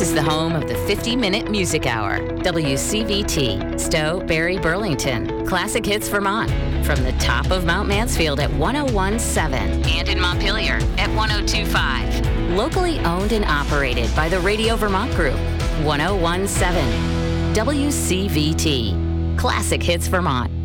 is the home of the 50-minute music hour. WCVT, Stowe, Barrie, Burlington. Classic Hits Vermont. From the top of Mount Mansfield at 101.7 and in Montpelier at 102.5. Locally owned and operated by the Radio Vermont Group. 101.7. WCVT. Classic Hits Vermont.